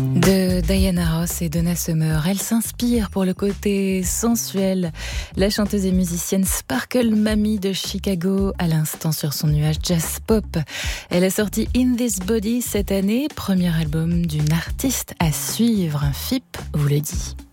De Diana Ross et Donna Summer, elle s'inspire pour le côté sensuel. La chanteuse et musicienne Sparkle Mamie de Chicago, à l'instant sur son nuage jazz pop. Elle a sorti In This Body cette année, premier album d'une artiste à suivre. FIP vous le dit.